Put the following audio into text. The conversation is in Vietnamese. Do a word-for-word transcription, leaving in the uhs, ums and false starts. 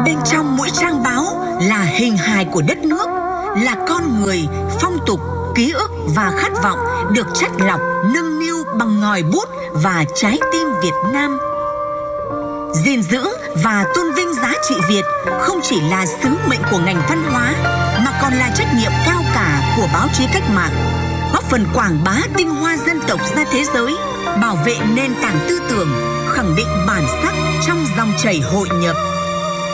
Bên trong mỗi trang báo là hình hài của đất nước, là con người, phong tục, ký ức và khát vọng được chắt lọc, nâng niu bằng ngòi bút và trái tim Việt Nam. Gìn giữ và tôn vinh giá trị Việt không chỉ là sứ mệnh của ngành văn hóa mà còn là trách nhiệm cao cả của báo chí cách mạng, góp phần quảng bá tinh hoa dân tộc ra thế giới, bảo vệ nền tảng tư tưởng, khẳng định bản sắc trong dòng chảy hội nhập.